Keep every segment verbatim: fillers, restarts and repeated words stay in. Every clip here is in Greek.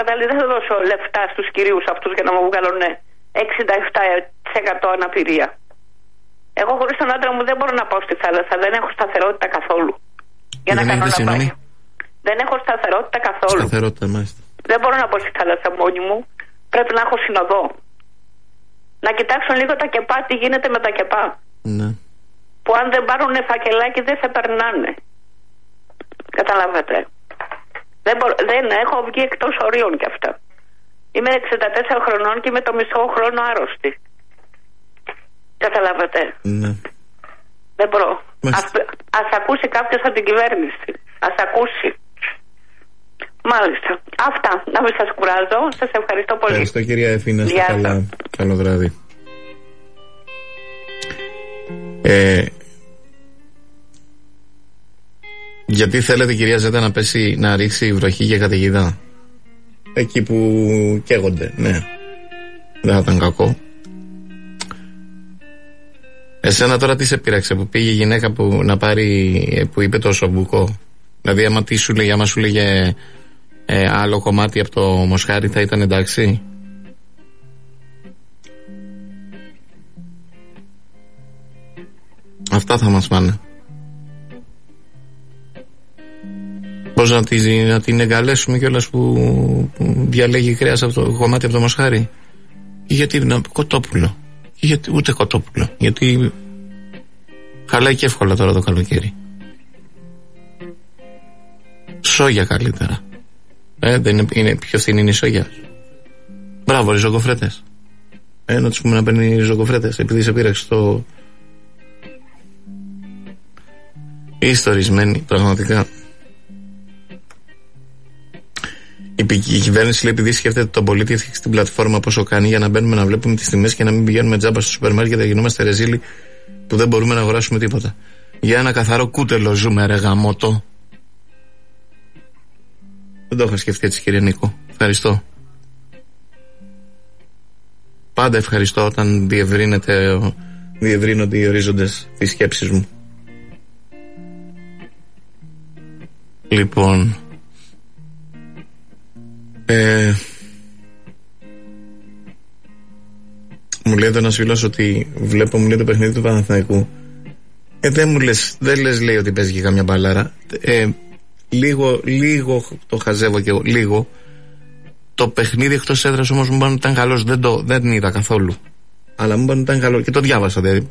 Κατάλληλα δεν θα δώσω λεφτά στους κυρίους αυτούς για να μου βγάλουν εξήντα επτά τοις εκατό αναπηρία. Εγώ χωρίς τον άντρα μου δεν μπορώ να πάω στη θάλασσα. Δεν έχω σταθερότητα καθόλου. Για δεν να κάνω έχετε, να πάει. Δεν έχω σταθερότητα καθόλου. Σταθερότητα, μάλιστα. Δεν μπορώ να πω στη θάλασσα μόνη μου. Πρέπει να έχω συνοδό. Να κοιτάξουν λίγο τα κεπά, τι γίνεται με τα κεπά. Ναι. Που αν δεν πάρουν φακελάκι δεν σε περνάνε. Καταλάβατε. Δεν, μπο... δεν έχω βγει εκτός ορίων κι αυτά. Είμαι εξήντα τέσσερα χρονών και είμαι το μισό χρόνο άρρωστη. Καταλάβατε. Ναι. Δεν μπορώ. Ας, ας ακούσει κάποιος από την κυβέρνηση. Ας ακούσει. Μάλιστα. Αυτά. Να μην σας κουράζω. Σας ευχαριστώ πολύ. Ευχαριστώ κυρία Εφήνα. Καλά. Καλό βράδυ. Ε, γιατί θέλετε κυρία Ζέτα να πέσει, να ρίξει βροχή και καταιγίδα? Εκεί που καίγονται. Ναι. Δεν θα ήταν κακό. Εσένα τώρα τι σε πείραξε που πήγε η γυναίκα που να πάρει, που είπε το σομπουκό? Δηλαδή άμα τι σου λέγε, άμα σου λέγε ε, άλλο κομμάτι από το μοσχάρι θα ήταν εντάξει? Αυτά θα μας πάνε. Πώς να, τη, να την εγκαλέσουμε κιόλας που, που διαλέγει κρέας από το κομμάτι από το μοσχάρι? Γιατί να, κοτόπουλο? Γιατί, ούτε κοτόπουλο. Γιατί χαλάει και εύκολα τώρα το καλοκαίρι. Σόγια καλύτερα. Ε, δεν είναι, είναι πιο φθηνή είναι η σόγια. Μπράβο, ριζοκοφρέτες. Ε, να τους πούμε να παίρνει ριζοκοφρέτες επειδή σε πήραξε το... Ιστορισμένοι, πραγματικά. Η, η κυβέρνηση λέει επειδή σκέφτεται τον πολίτη έφτιαξε την πλατφόρμα πόσο κάνει για να μπαίνουμε να βλέπουμε τις τιμές και να μην πηγαίνουμε τζάμπα στο σούπερ μάρκετ και θα γινόμαστε ρεζίλοι που δεν μπορούμε να αγοράσουμε τίποτα. Για ένα καθαρό κούτελο ζούμε ρε γαμότο. Δεν το είχα σκεφτεί έτσι κύριε Νίκο. Ευχαριστώ. Πάντα ευχαριστώ όταν διευρύνεται, διευρύνονται οι ορίζοντες της σκέψης μου. Λοιπόν, ε, μου λέει εδώ ένας φίλος ότι βλέπω, μου λέει το παιχνίδι του Παναθηναϊκού. Ε, δεν μου λες, δεν λες λέει ότι παίζει και καμιά μπαλάρα. Ε, λίγο, λίγο το χαζεύω και εγώ, λίγο. Το παιχνίδι εκτός έδρας όμως μου είπαν ότι ήταν καλός, δεν το δεν είδα καθόλου. Αλλά μου είπαν ότι ήταν καλό και το διάβασα δηλαδή.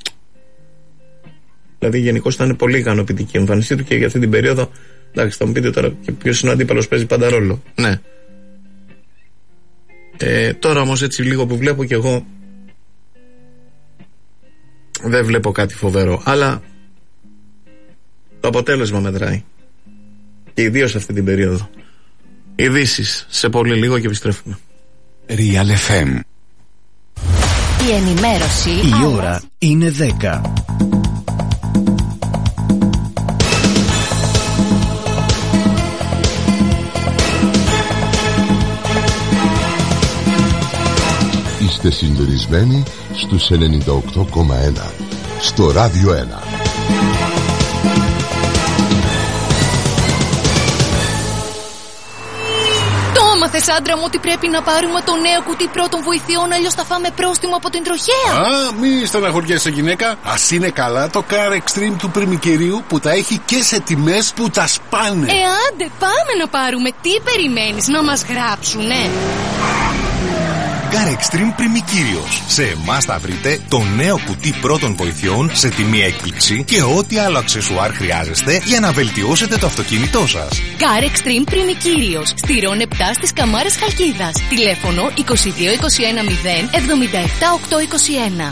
Δηλαδή γενικώς ήταν πολύ ικανοποιητική η εμφάνισή του και για αυτή την περίοδο. Εντάξει, θα μου πείτε τώρα και ποιος είναι ο αντίπαλος, παίζει πάντα ρόλο. Ναι. Ε, τώρα όμως έτσι λίγο που βλέπω και εγώ δεν βλέπω κάτι φοβερό. Αλλά το αποτέλεσμα μετράει. Και ιδίως αυτή την περίοδο. Ειδήσεις σε πολύ λίγο και επιστρέφουμε. Real εφ εμ. Η ενημέρωση. Η ώρα είναι δέκα. Είστε συντονισμένοι στους ενενήντα οκτώ κόμμα ένα στο Ράδιο ένα. Το έμαθες άντρα μου ότι πρέπει να πάρουμε το νέο κουτί πρώτων βοηθειών, αλλιώς θα φάμε πρόστιμο από την τροχέα? Α, μη στεναχωριέσαι γυναίκα. Ας είναι καλά το Car Extreme του Πριμικυρίου που τα έχει και σε τιμές που τα σπάνε. Ε, άντε πάμε να πάρουμε. Τι περιμένεις, να μας γράψουνε? Car Extreme Πριμικύριος. Σε εμάς θα βρείτε το νέο κουτί πρώτων βοηθειών σε τιμή έκπληξη και ό,τι άλλο αξεσουάρ χρειάζεστε για να βελτιώσετε το αυτοκίνητό σας. Car Extreme Πριμικύριος. Στηρών επτά στις Καμάρες Χαλκίδας. Τηλέφωνο είκοσι δύο είκοσι ένα μηδέν εβδομήντα επτά οκτακόσια είκοσι ένα.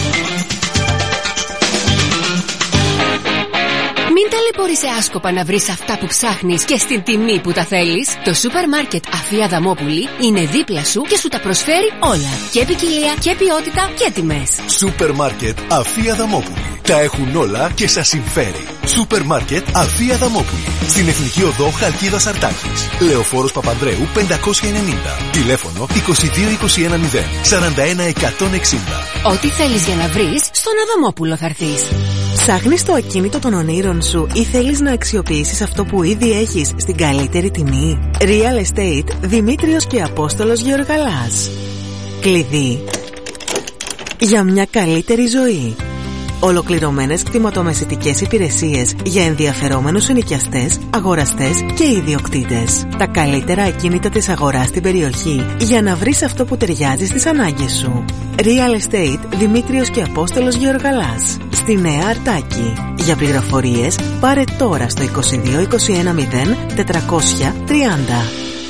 Μην ταλαιπωρείσαι άσκοπα να βρεις αυτά που ψάχνεις και στην τιμή που τα θέλεις. Το σούπερ μάρκετ Αφία Δαμόπουλη είναι δίπλα σου και σου τα προσφέρει όλα. Και ποικιλία και ποιότητα και τιμές. Σούπερ μάρκετ Αφία Δαμόπουλη. Τα έχουν όλα και σας συμφέρει. Σούπερ μάρκετ Αφία Δαμόπουλη. Στην Εθνική Οδό Χαλκίδας Αρτάκης. Λεωφόρος Παπανδρέου πεντακόσια ενενήντα. Τηλέφωνο είκοσι δύο είκοσι ένα μηδέν σαράντα ένα εκατόν εξήντα. Ό,τι θέλεις για να βρεις, στον Αδαμόπουλο θα έρθεις. Ψάχνεις το ακίνητο των ονείρων σου ή θέλεις να αξιοποιήσεις αυτό που ήδη έχεις στην καλύτερη τιμή? Real Estate Δημήτριος και Απόστολος Γεωργαλάς. Κλειδί για μια καλύτερη ζωή. Ολοκληρωμένες κτηματομεσητικές υπηρεσίες για ενδιαφερόμενους ενοικιαστές, αγοραστές και ιδιοκτήτες. Τα καλύτερα ακίνητα της αγοράς στην περιοχή για να βρεις αυτό που ταιριάζει στις ανάγκες σου. Real Estate Δημήτριος και Απόστολος Γεωργαλάς. Στη Νέα Αρτάκη. Για πληροφορίες πάρε τώρα στο είκοσι δύο είκοσι ένα μηδέν τετρακόσια τριάντα.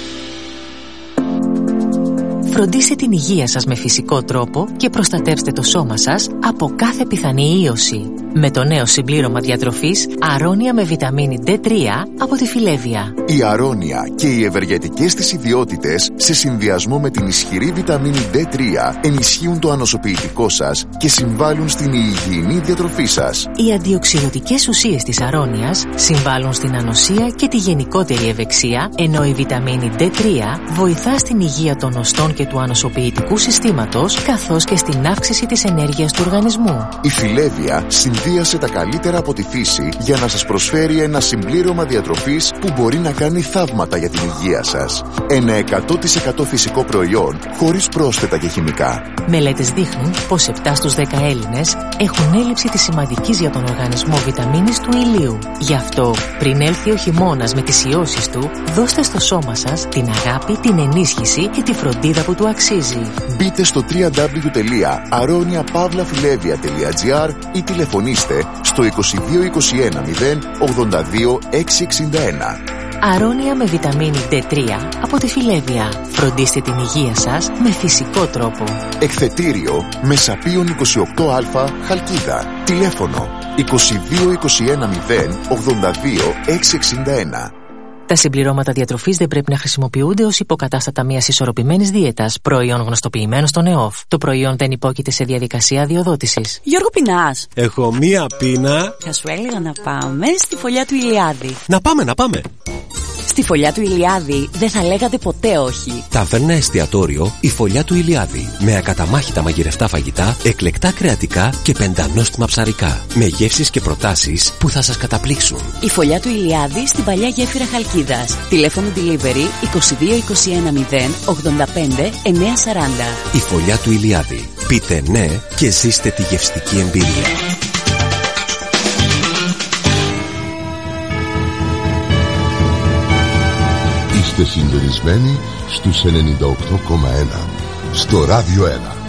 Φροντίστε την υγεία σας με φυσικό τρόπο και προστατεύστε το σώμα σας από κάθε πιθανή ίωση. Με το νέο συμπλήρωμα διατροφής Αρώνια με βιταμίνη ντι τρία από τη Φιλέβια. Η Αρώνια και οι ευεργετικές της ιδιότητες σε συνδυασμό με την ισχυρή βιταμίνη ντι τρία ενισχύουν το ανοσοποιητικό σας και συμβάλλουν στην υγιεινή διατροφή σας. Οι αντιοξυδοτικές ουσίες της Αρώνιας συμβάλλουν στην ανοσία και τη γενικότερη ευεξία, ενώ η βιταμίνη ντι τρία βοηθά στην υγεία των οστών και του ανοσοποιητικού συστήματος, καθώς και στην αύξηση της ενέργειας του οργανισμού. Η Φιλέβια συνδύασε τα καλύτερα από τη φύση για να σας προσφέρει ένα συμπλήρωμα διατροφής που μπορεί να κάνει θαύματα για την υγεία σας. Ένα εκατό τοις εκατό φυσικό προϊόν χωρίς πρόσθετα και χημικά. Μελέτες δείχνουν πως επτά στους δέκα Έλληνες έχουν έλλειψη της σημαντικής για τον οργανισμό βιταμίνης του ηλίου. Γι' αυτό, πριν έλθει ο χειμώνας με τις ιώσεις του, δώστε στο σώμα σας την αγάπη, την ενίσχυση και τη φροντίδα που του αξίζει. Μπείτε στο double-u double-u double-u τελεία αρώνια παύλα φιλέβια τελεία τζι άρ ή τηλεφωνήστε στο είκοσι δύο είκοσι ένα μηδέν ογδόντα δύο εξακόσια εξήντα ένα. Αρώνια με βιταμίνη ντι τρία από τη Φιλέβια. Φροντίστε την υγεία σας με φυσικό τρόπο. Εκθετήριο Μεσαπίων είκοσι οκτώ α Χαλκίδα. Τηλέφωνο είκοσι δύο είκοσι ένα μηδέν ογδόντα δύο εξακόσια εξήντα ένα. Τα συμπληρώματα διατροφής δεν πρέπει να χρησιμοποιούνται ως υποκατάστατα μιας ισορροπημένης δίαιτας, προϊόν γνωστοποιημένο στον ΕΟΦ. Το προϊόν δεν υπόκειται σε διαδικασία αδειοδότησης. Γιώργο, πεινάς? Έχω μία πείνα. Θα σου έλεγα να πάμε στη φωλιά του Ηλιάδη. Να πάμε, να πάμε. Στη φωλιά του Ηλιάδη δεν θα λέγατε ποτέ όχι. Ταβέρνα εστιατόριο η Φωλιά του Ηλιάδη. Με ακαταμάχητα μαγειρευτά φαγητά, εκλεκτά κρεατικά και πεντανόστιμα ψαρικά. Με γεύσεις και προτάσεις που θα σας καταπλήξουν. Η Φωλιά του Ηλιάδη στην παλιά γέφυρα Χαλκίδας. Τηλέφωνο delivery είκοσι δύο είκοσι ένα μηδέν ογδόντα πέντε εννιακόσια σαράντα. Η Φωλιά του Ηλιάδη. Πείτε ναι και ζήστε τη γευστική εμπειρία. Είστε συντονισμένοι στους ενενήντα οκτώ κόμμα ένα στο Ράδιο ένα.